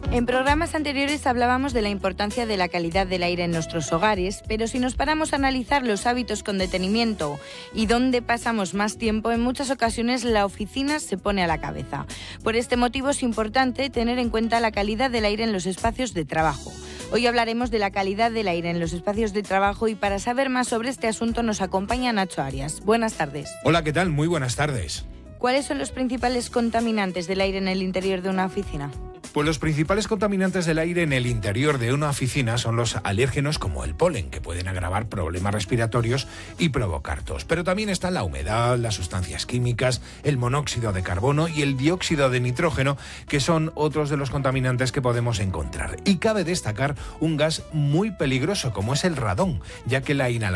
En programas anteriores hablábamos de la importancia de la calidad del aire en nuestros hogares, pero si nos paramos a analizar los hábitos con detenimiento y dónde pasamos más tiempo, en muchas ocasiones la oficina se pone a la cabeza. Por este motivo es importante tener en cuenta la calidad del aire en los espacios de trabajo. Hoy hablaremos de la calidad del aire en los espacios de trabajo y para saber más sobre este asunto nos acompaña Nacho Arias. Buenas tardes. Hola, ¿qué tal? Muy buenas tardes. ¿Cuáles son los principales contaminantes del aire en el interior de una oficina? Pues los principales contaminantes del aire en el interior de una oficina son los alérgenos como el polen, que pueden agravar problemas respiratorios y provocar tos. Pero también están la humedad, las sustancias químicas, el monóxido de carbono y el dióxido de nitrógeno, que son otros de los contaminantes que podemos encontrar. Y cabe destacar un gas muy peligroso como es el radón, ya que la inhalación